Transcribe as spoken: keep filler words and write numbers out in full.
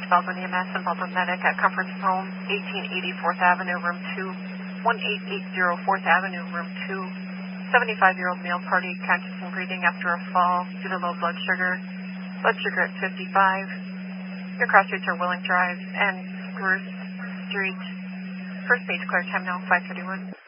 to Baldwin E M S and Baldwin Medic at Comforts Home, eighteen eighty Fourth Avenue, Room two, eighteen eighty Fourth Avenue, Room two. seventy-five-year-old male party, conscious and breathing after a fall due to low blood sugar. Blood sugar at fifty-five. Your cross streets are Willing Drive and Spruce Street. First page clear, time now five thirty-one.